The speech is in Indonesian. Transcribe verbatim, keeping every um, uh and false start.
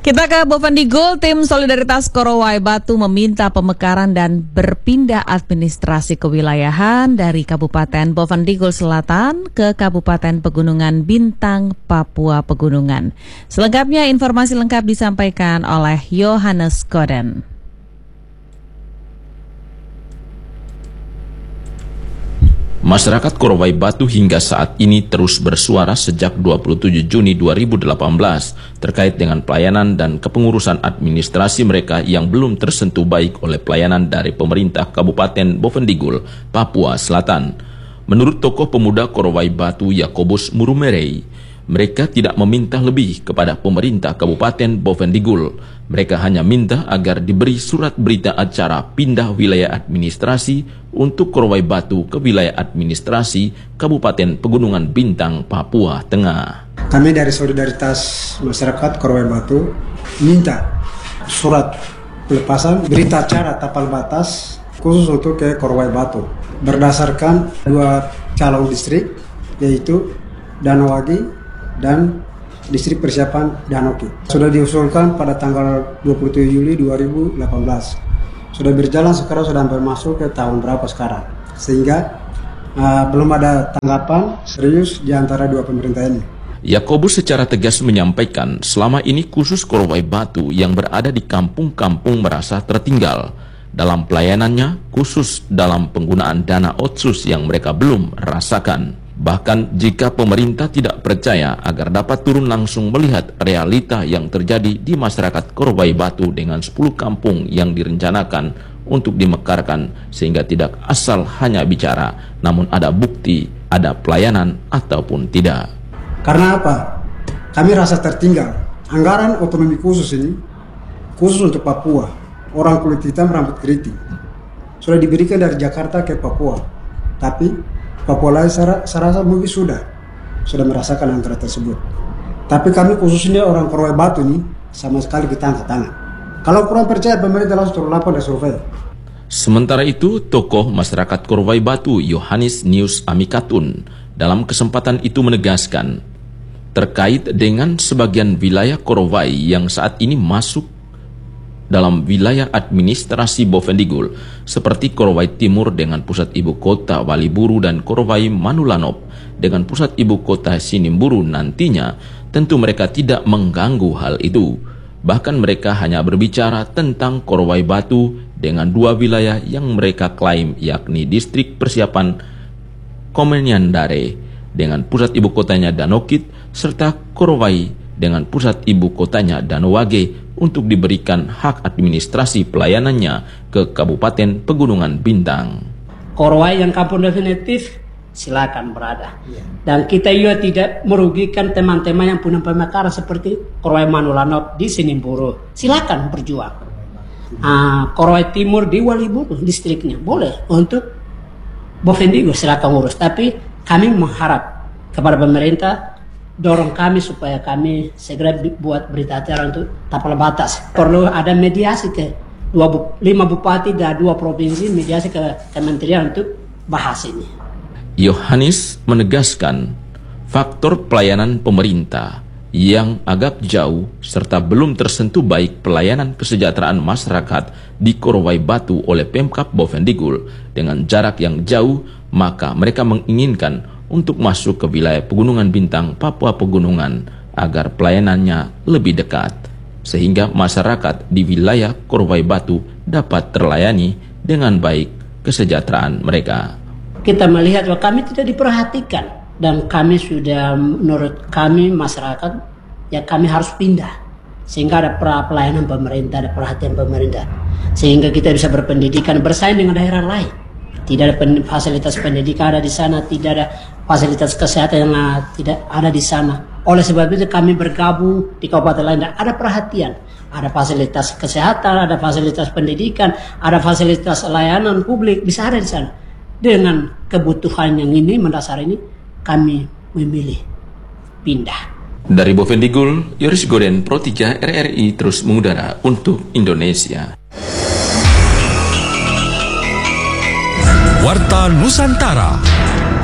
Kita ke Bovendigul, tim Solidaritas Korowai Batu meminta pemekaran dan berpindah administrasi kewilayahan dari Kabupaten Bovendigul Selatan ke Kabupaten Pegunungan Bintang, Papua Pegunungan. Selengkapnya informasi lengkap disampaikan oleh Yohanes Goden. Masyarakat Korowai Batu hingga saat ini terus bersuara sejak dua puluh tujuh Juni dua ribu delapan belas terkait dengan pelayanan dan kepengurusan administrasi mereka yang belum tersentuh baik oleh pelayanan dari pemerintah Kabupaten Bovendigul, Papua Selatan. Menurut tokoh pemuda Korowai Batu Yakobus Murumerei, mereka tidak meminta lebih kepada pemerintah Kabupaten Bovendigul. Mereka hanya minta agar diberi surat berita acara pindah wilayah administrasi untuk Korowai Batu ke wilayah administrasi Kabupaten Pegunungan Bintang, Papua Tengah. Kami dari Solidaritas Masyarakat Korowai Batu minta surat pelepasan berita acara tapal batas khusus untuk ke Korowai Batu berdasarkan dua calon distrik, yaitu Danawagi dan Distrik Persiapan Danoki. Sudah diusulkan pada tanggal dua puluh tujuh Juli dua ribu delapan belas. Sudah berjalan sekarang, sudah hampir masuk ke tahun berapa sekarang. Sehingga uh, belum ada tanggapan serius di antara dua pemerintah ini. Yakobus secara tegas menyampaikan selama ini khusus Korowai Batu yang berada di kampung-kampung merasa tertinggal dalam pelayanannya, khusus dalam penggunaan dana otsus yang mereka belum rasakan. Bahkan jika pemerintah tidak percaya agar dapat turun langsung melihat realita yang terjadi di masyarakat Korowai Batu dengan sepuluh kampung yang direncanakan untuk dimekarkan, sehingga tidak asal hanya bicara, namun ada bukti, ada pelayanan ataupun tidak. Karena apa? Kami rasa tertinggal. Anggaran otonomi khusus ini, khusus untuk Papua, orang kulit hitam rambut keriting, sudah diberikan dari Jakarta ke Papua. Tapi Papua lain saya, saya rasa mungkin sudah sudah merasakan antara tersebut. Tapi kami khususnya orang Korowai Batu ini sama sekali kita angkat tangan. Kalau kurang percaya, pemerintah langsung turun laporan dan survei. Sementara itu, tokoh masyarakat Korowai Batu Yohanes News Amikatun dalam kesempatan itu menegaskan terkait dengan sebagian wilayah Korowai yang saat ini masuk dalam wilayah administrasi Bovendigul, seperti Korowai Timur dengan pusat ibu kota Waliburu dan Korowai Manulanop dengan pusat ibu kota Sinimburu nantinya, tentu mereka tidak mengganggu hal itu. Bahkan mereka hanya berbicara tentang Korowai Batu dengan dua wilayah yang mereka klaim, yakni Distrik Persiapan Komenyandare dengan pusat ibu kotanya Danokit, serta Korowai dengan pusat ibu kotanya Danowage untuk diberikan hak administrasi pelayanannya ke Kabupaten Pegunungan Bintang. Korowai yang kampung definitif silakan berada. Dan kita juga tidak merugikan teman-teman yang punya pemekaran seperti Korowai Manulanop di Sinimburu. Silakan berjuang. Uh, Korowai Timur di Waliburu distriknya boleh untuk Bovendigul silakan urus. Tapi kami mengharap kepada pemerintah dorong kami supaya kami segera buat berita acara untuk tapal batas. Perlu ada mediasi ke dua bu, lima bupati dan dua provinsi, mediasi ke kementerian untuk bahas ini. Yohanes menegaskan faktor pelayanan pemerintah yang agak jauh serta belum tersentuh baik pelayanan kesejahteraan masyarakat di Korowai Batu oleh Pemkab Bovendigul dengan jarak yang jauh, maka mereka menginginkan untuk masuk ke wilayah Pegunungan Bintang, Papua Pegunungan agar pelayanannya lebih dekat, sehingga masyarakat di wilayah Korowai Batu dapat terlayani dengan baik kesejahteraan mereka. Kita melihat bahwa kami tidak diperhatikan dan kami sudah, menurut kami masyarakat, ya kami harus pindah sehingga ada pelayanan pemerintah, ada perhatian pemerintah, sehingga kita bisa berpendidikan bersaing dengan daerah lain. Tidak ada fasilitas pendidikan ada di sana, tidak ada fasilitas kesehatan yang tidak ada di sana. Oleh sebab itu kami bergabung di kabupaten lain dan ada perhatian. Ada fasilitas kesehatan, ada fasilitas pendidikan, ada fasilitas layanan publik, bisa ada di sana. Dengan kebutuhan yang ini, mendasar ini, kami memilih pindah. Dari Bovendigul, Yoris Goden, Pro tiga R R I terus mengudara untuk Indonesia. Warta Nusantara.